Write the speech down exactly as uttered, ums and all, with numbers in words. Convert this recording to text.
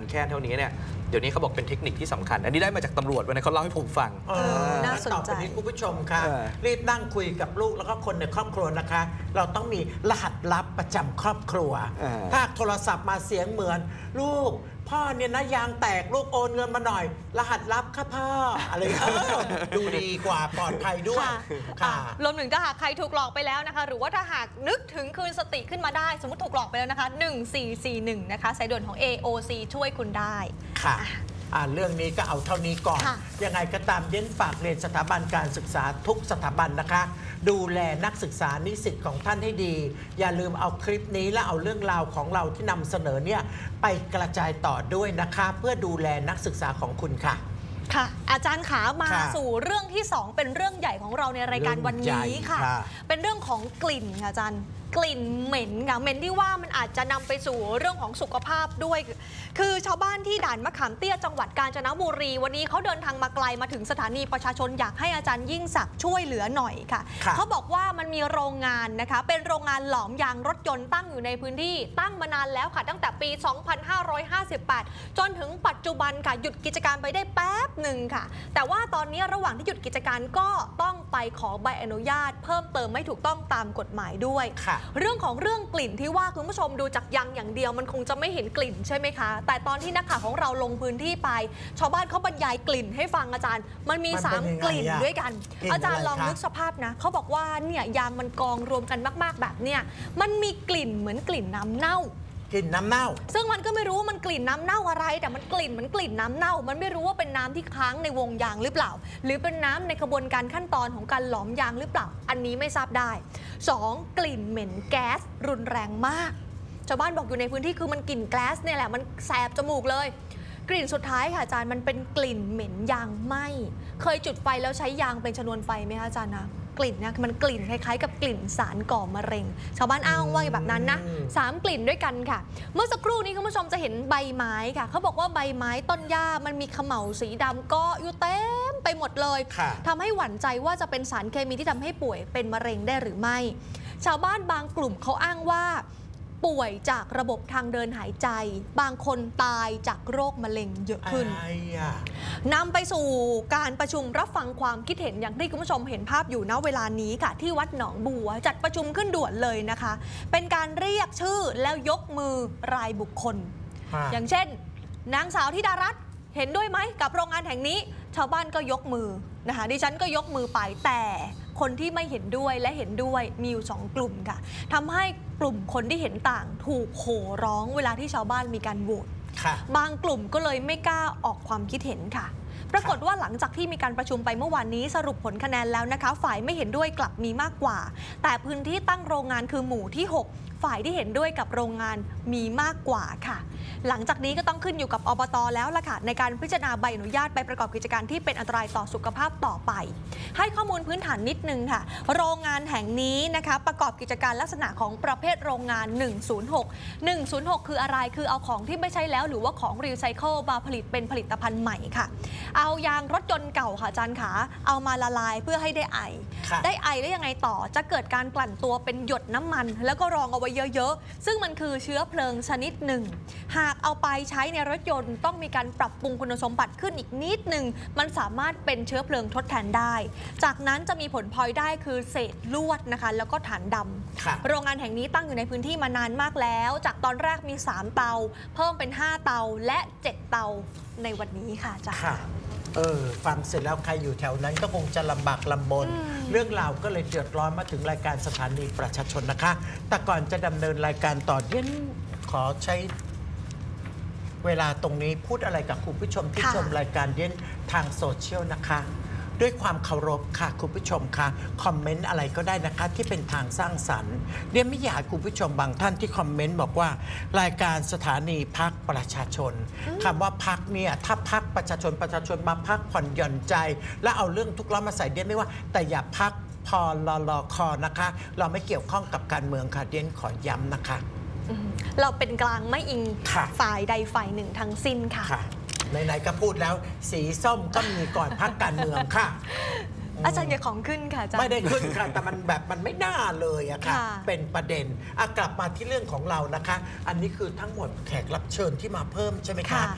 แค่เท่านี้เนี่ยเดี๋ยวนี้เขาบอกเป็นเทคนิคที่สำคัญอันนี้ได้มาจากตำรวจวันนั้นเขาเล่าให้ผมฟังน่าสนใจต่อไปนี้คุณผู้ชมค่ะรีบนั่งคุยกับลูกแล้วก็คนในครอบครัวนะคะเราต้องมีรหัสลับประจำครอบครัวถ้าโทรศัพท์มาเสียงเหมือนลูกพ่อเนี่ยนะยางแตกลูกโอนเงินมาหน่อยรหัสลับค่ะพ่ออะไรดูดีกว่าปลอดภัยด้วยค่ะรวมถึงถ้าหากใครถูกหลอกไปแล้วนะคะหรือว่าถ้าหากนึกถึงคืนสติขึ้นมาได้สมมติถูกหลอกไปแล้วนะคะหนึ่งสี่สี่หนึ่งนะคะสายด่วนของ เอ โอ ซี ช่วยคุณได้ค่ะเรื่องนี้ก็เอาเท่านี้ก่อนยังไงก็ตามเย้นฝากเรียนสถาบันการศึกษาทุกสถาบันนะคะดูแลนักศึกษานิสิตของท่านให้ดีอย่าลืมเอาคลิปนี้และเอาเรื่องราวของเราที่นำเสนอเนี่ยไปกระจายต่อด้วยนะคะเพื่อดูแลนักศึกษาของคุณค่ะค่ะอาจารย์ขามาสู่เรื่องที่สองเป็นเรื่องใหญ่ของเราในรายการวันนี้ค่ะเป็นเรื่องของกลิ่นค่ะอาจารย์กลิ่นเหม็นค่ะเหม็นที่ว่ามันอาจจะนำไปสู่เรื่องของสุขภาพด้วยคือชาวบ้านที่ด่านมะขามเตี้ยจังหวัดกาญจนบุรีวันนี้เขาเดินทางมาไกลมาถึงสถานีประชาชนอยากให้อาจารย์ยิ่งศักดิ์ช่วยเหลือหน่อยค่ะเขาบอกว่ามันมีโรงงานนะคะเป็นโรงงานหลอมยางรถยนต์ตั้งอยู่ในพื้นที่ตั้งมานานแล้วค่ะตั้งแต่ปีสองพันห้าร้อยห้าสิบแปดจนถึงปัจจุบันค่ะหยุดกิจการไปได้แป๊บหนึ่งค่ะแต่ว่าตอนนี้ระหว่างที่หยุดกิจการก็ต้องไปขอใบอนุญาตเพิ่มเติมไม่ถูกต้องตามกฎหมายด้วยเรื่องของเรื่องกลิ่นที่ว่าคุณผู้ชมดูจากยางอย่างเดียวมันคงจะไม่เห็นกลิ่นใช่ไหมคะแต่ตอนที่นักข่าวของเราลงพื้นที่ไปชาวบ้านเขาบรรยายกลิ่นให้ฟังอาจารย์มันมีสามกลิ่นด้วยกันอาจารย์ลองนึกสภาพนะเขาบอกว่าเนี่ยยางมันกองรวมกันมากๆแบบเนี่ยมันมีกลิ่นเหมือนกลิ่นน้ำเน่ากลิ่นน้ำเน่าซึ่งมันก็ไม่รู้ว่ามันกลิ่นน้ำเน่าอะไรแต่มันกลิ่นเหมือนกลิ่นน้ำเน่ามันไม่รู้ว่าเป็นน้ำที่ค้างในวงยางหรือเปล่าหรือเป็นน้ำในกระบวนการขั้นตอนของการหลอมยางหรือเปล่าอันนี้ไม่ทราบได้สองกลิ่นเหม็นแก๊สรุนแรงมากชาวบ้านบอกอยู่ในพื้นที่คือมันกลิ่นแก๊สเนี่ยแหละมันแสบจมูกเลยกลิ่นสุดท้ายค่ะอาจารย์มันเป็นกลิ่นเหม็นยางไหม้เคยจุดไฟแล้วใช้ยางเป็นชนวนไฟไหมคะอาจารย์นะกลิ่นเนี่ยมันกลิ่นคล้ายๆกับกลิ่นสารก่อมะเร็งชาวบ้านอ้างว่าแบบนั้นนะสามกลิ่นด้วยกันค่ะเมื่อสักครู่นี้คุณผู้ชมจะเห็นใบไม้ค่ะเขาบอกว่าใบไม้ต้นหญ้ามันมีเขม่าสีดำเกาะอยู่เต็มไปหมดเลยทำให้หวั่นใจว่าจะเป็นสารเคมีที่ทำให้ป่วยเป็นมะเร็งได้หรือไม่ชาวบ้านบางกลุ่มเขาอ้างว่าป่วยจากระบบทางเดินหายใจบางคนตายจากโรคมะเร็งเยอะขึ้นนำไปสู่การประชุมรับฟังความคิดเห็นอย่างที่คุณผู้ชมเห็นภาพอยู่ณเวลานี้ค่ะที่วัดหนองบัวจัดประชุมขึ้นด่วนเลยนะคะเป็นการเรียกชื่อแล้วยกมือรายบุคคลอย่างเช่นนางสาวธิดารัตน์เห็นด้วยไหมกับโรงงานแห่งนี้ชาวบ้านก็ยกมือนะคะดิฉันก็ยกมือไปแต่คนที่ไม่เห็นด้วยและเห็นด้วยมีอยู่สองกลุ่มค่ะทำให้กลุ่มคนที่เห็นต่างถูกโห่ร้องเวลาที่ชาวบ้านมีการโหวตบางกลุ่มก็เลยไม่กล้าออกความคิดเห็นค่ะปรากฏว่าหลังจากที่มีการประชุมไปเมื่อวานนี้สรุปผลคะแนนแล้วนะคะฝ่ายไม่เห็นด้วยกลับมีมากกว่าแต่พื้นที่ตั้งโรงงานคือหมู่ที่หกฝ่ายที่เห็นด้วยกับโรงงานมีมากกว่าค่ะหลังจากนี้ก็ต้องขึ้นอยู่กับอบต.แล้วล่ะค่ะในการพิจารณาใบอนุญาตไปประกอบกิจการที่เป็นอันตรายต่อสุขภาพต่อไปให้ข้อมูลพื้นฐานนิดนึงค่ะโรงงานแห่งนี้นะคะประกอบกิจการลักษณะของประเภทโรงงานหนึ่งศูนย์หก หนึ่งศูนย์หกคืออะไรคือเอาของที่ไม่ใช้แล้วหรือว่าของรีไซเคิลมาผลิตเป็นผลิตภัณฑ์ใหม่ค่ะเอายางรถยนต์เก่าค่ะอาจารย์ขาเอามาละลายเพื่อให้ได้ไอได้ไอแล้วยังไงต่อจะเกิดการกลั่นตัวเป็นหยดน้ำมันแล้วก็รองเอาไว้เยอะๆซึ่งมันคือเชื้อเพลิงชนิดหนึ่งหากเอาไปใช้ในรถยนต์ต้องมีการปรับปรุงคุณสมบัติขึ้นอีกนิดหนึ่งมันสามารถเป็นเชื้อเพลิงทดแทนได้จากนั้นจะมีผลพลอยได้คือเศษลวดนะคะแล้วก็ฐานดำโรงงานแห่งนี้ตั้งอยู่ในพื้นที่มานานมากแล้วจากตอนแรกมีสามเตาเพิ่มเป็นห้าเตาและเจ็ดเตาในวันนี้ค่ะจ้ะเออฟังเสร็จแล้วใครอยู่แถวนั้นก็คงจะลำบากลำบนเรื่องราวก็เลยเดือดร้อนมาถึงรายการสถานีประชาชนนะคะแต่ก่อนจะดำเนินรายการต่อเย็นขอใช้เวลาตรงนี้พูดอะไรกับคุณผู้ชมที่ชมรายการเย็นทางโซเชียลนะคะด้วยความเคารพค่ะคุณผู้ชมค่ะคอมเมนต์อะไรก็ได้นะคะที่เป็นทางสร้างสรรค์เดี๋ยวไม่อยากคุณผู้ชมบางท่านที่คอมเมนต์บอกว่ารายการสถานีพักประชาชนคำว่าพักเนี่ยถ้าพักประชาชนประชาชนมาพักผ่อนหย่อนใจแล้วเอาเรื่องทุกข์ร้อนมาใส่เดียนไม่ว่าแต่อย่าพักพอลอลอคอนะคะเราไม่เกี่ยวข้องกับการเมืองค่ะเดียนขอย้ำนะคะเราเป็นกลางไม่อิงฝ่ายใดฝ่ายหนึ่งทั้งสิ้นค่ะไหนๆก็พูดแล้วสีส้มก็มีก่อนพรรคการเมืองค่ะอาจารย์อย่าของขึ้นค่ะอาจารย์ไม่ได้ขึ้นค่ะแต่มันแบบมันไม่น่าเลยอะค่ะเป็นประเด็นกลับมาที่เรื่องของเรานะคะอันนี้คือทั้งหมดแขกรับเชิญที่มาเพิ่มใช่ไหมคะ